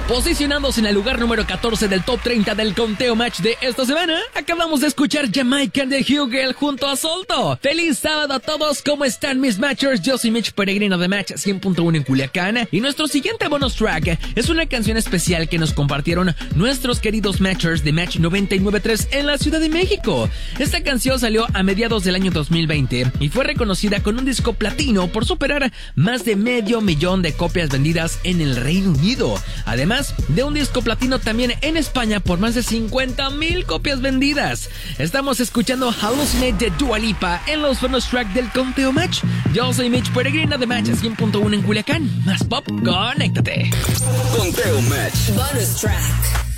Posicionándose en el lugar número 14 del top 30 del conteo match de esta semana, acabamos de escuchar Jamaican de Hugel junto a Solto. ¡Feliz sábado a todos! ¿Cómo están mis matchers? Yo soy Mitch Peregrino de Match 100.1 en Culiacán, y nuestro siguiente bonus track es una canción especial que nos compartieron nuestros queridos matchers de Match 99.3 en la Ciudad de México. Esta canción salió a mediados del año 2020 y fue reconocida con un disco platino por superar más de 500,000 de copias vendidas en el Reino Unido. Además de un disco platino también en España por más de 50,000 copias vendidas. Estamos escuchando Hallucinate de Dua Lipa en los bonus track del conteo match. Yo soy Mitch Peregrino de Match 100.1 en Culiacán. Más pop, conéctate. Conteo match. Bonus track.